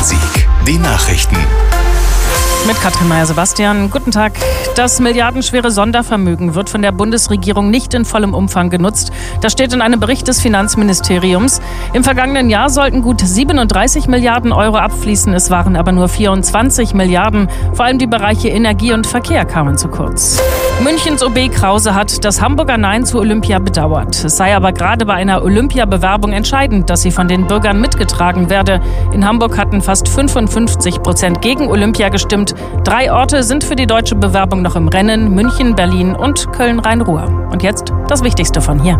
Bonn-Rhein-Sieg. Die Nachrichten. Mit Katrin Meyer-Sebastian. Guten Tag. Das milliardenschwere Sondervermögen wird von der Bundesregierung nicht in vollem Umfang genutzt. Das steht in einem Bericht des Finanzministeriums. Im vergangenen Jahr sollten gut 37 Milliarden Euro abfließen. Es waren aber nur 24 Milliarden. Vor allem die Bereiche Energie und Verkehr kamen zu kurz. Münchens OB Krause hat das Hamburger Nein zu Olympia bedauert. Es sei aber gerade bei einer Olympiabewerbung entscheidend, dass sie von den Bürgern mitgetragen werde. In Hamburg hatten fast 55% gegen Olympia gestimmt. 3 Orte sind für die deutsche Bewerbung noch im Rennen: München, Berlin und Köln-Rhein-Ruhr. Und jetzt das Wichtigste von hier.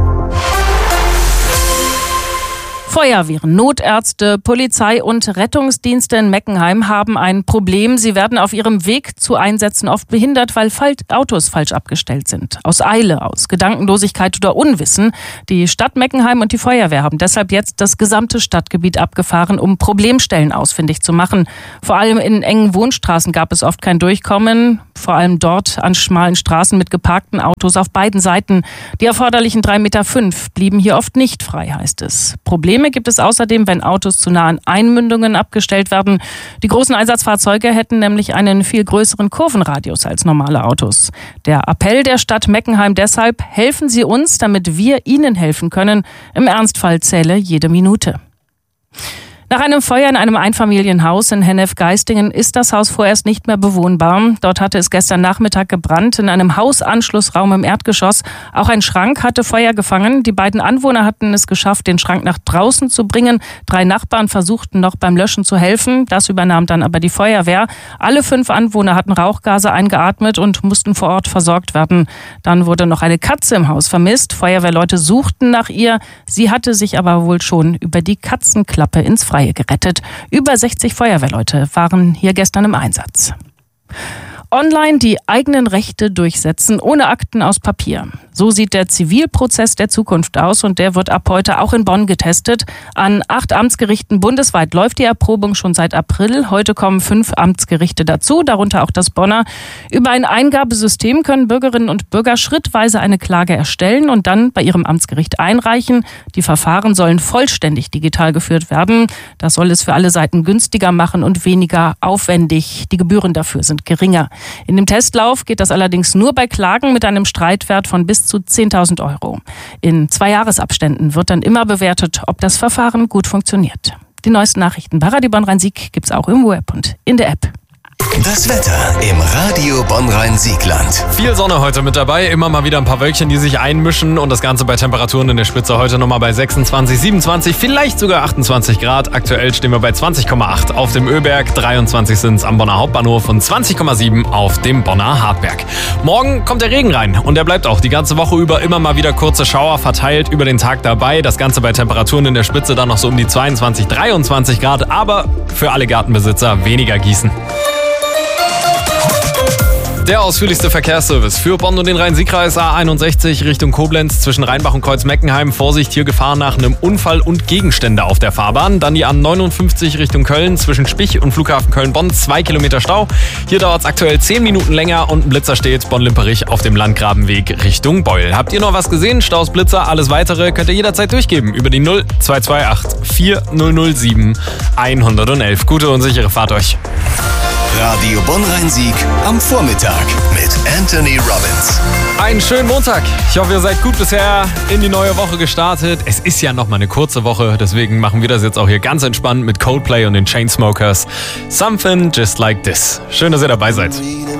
Feuerwehren, Notärzte, Polizei und Rettungsdienste in Meckenheim haben ein Problem. Sie werden auf ihrem Weg zu Einsätzen oft behindert, weil Autos falsch abgestellt sind. Aus Eile, aus Gedankenlosigkeit oder Unwissen. Die Stadt Meckenheim und die Feuerwehr haben deshalb jetzt das gesamte Stadtgebiet abgefahren, um Problemstellen ausfindig zu machen. Vor allem in engen Wohnstraßen gab es oft kein Durchkommen. Vor allem dort an schmalen Straßen mit geparkten Autos auf beiden Seiten. Die erforderlichen 3,5 Meter blieben hier oft nicht frei, heißt es. Probleme gibt es außerdem, wenn Autos zu nah an Einmündungen abgestellt werden. Die großen Einsatzfahrzeuge hätten nämlich einen viel größeren Kurvenradius als normale Autos. Der Appell der Stadt Meckenheim deshalb: helfen Sie uns, damit wir Ihnen helfen können. Im Ernstfall zähle jede Minute. Nach einem Feuer in einem Einfamilienhaus in Hennef-Geistingen ist das Haus vorerst nicht mehr bewohnbar. Dort hatte es gestern Nachmittag gebrannt in einem Hausanschlussraum im Erdgeschoss. Auch ein Schrank hatte Feuer gefangen. Die beiden Anwohner hatten es geschafft, den Schrank nach draußen zu bringen. 3 Nachbarn versuchten noch beim Löschen zu helfen. Das übernahm dann aber die Feuerwehr. Alle 5 Anwohner hatten Rauchgase eingeatmet und mussten vor Ort versorgt werden. Dann wurde noch eine Katze im Haus vermisst. Feuerwehrleute suchten nach ihr. Sie hatte sich aber wohl schon über die Katzenklappe ins Freie gerettet. Über 60 Feuerwehrleute waren hier gestern im Einsatz. Online die eigenen Rechte durchsetzen, ohne Akten aus Papier. So sieht der Zivilprozess der Zukunft aus und der wird ab heute auch in Bonn getestet. An 8 Amtsgerichten bundesweit läuft die Erprobung schon seit April. Heute kommen 5 Amtsgerichte dazu, darunter auch das Bonner. Über ein Eingabesystem können Bürgerinnen und Bürger schrittweise eine Klage erstellen und dann bei ihrem Amtsgericht einreichen. Die Verfahren sollen vollständig digital geführt werden. Das soll es für alle Seiten günstiger machen und weniger aufwendig. Die Gebühren dafür sind geringer. In dem Testlauf geht das allerdings nur bei Klagen mit einem Streitwert von bis zu 10.000 Euro. In 2 Jahresabständen wird dann immer bewertet, ob das Verfahren gut funktioniert. Die neuesten Nachrichten bei Radio Bonn-Rhein-Sieg gibt's auch im Web und in der App. Das Wetter im Radio Bonn-Rhein-Siegland. Viel Sonne heute mit dabei, immer mal wieder ein paar Wölkchen, die sich einmischen und das Ganze bei Temperaturen in der Spitze heute nochmal bei 26, 27, vielleicht sogar 28 Grad. Aktuell stehen wir bei 20,8 auf dem Öberg, 23 sind es am Bonner Hauptbahnhof und 20,7 auf dem Bonner Hartberg. Morgen kommt der Regen rein und der bleibt auch die ganze Woche über immer mal wieder kurze Schauer verteilt über den Tag dabei. Das Ganze bei Temperaturen in der Spitze dann noch so um die 22, 23 Grad, aber für alle Gartenbesitzer weniger gießen. Der ausführlichste Verkehrsservice für Bonn und den Rhein-Sieg-Kreis: A61 Richtung Koblenz zwischen Rheinbach und Kreuz-Meckenheim. Vorsicht, hier Gefahr nach einem Unfall und Gegenstände auf der Fahrbahn. Dann die A59 Richtung Köln zwischen Spich und Flughafen Köln-Bonn. 2 Kilometer Stau. Hier dauert es aktuell 10 Minuten länger und ein Blitzer steht Bonn-Limperich auf dem Landgrabenweg Richtung Beul. Habt ihr noch was gesehen? Staus, Blitzer, alles weitere könnt ihr jederzeit durchgeben über die 0228 4007 111. Gute und sichere Fahrt euch. Radio Bonn-Rhein-Sieg am Vormittag mit Anthony Robbins. Einen schönen Montag. Ich hoffe, ihr seid gut bisher in die neue Woche gestartet. Es ist ja noch mal eine kurze Woche, deswegen machen wir das jetzt auch hier ganz entspannt mit Coldplay und den Chainsmokers. Something Just Like This. Schön, dass ihr dabei seid.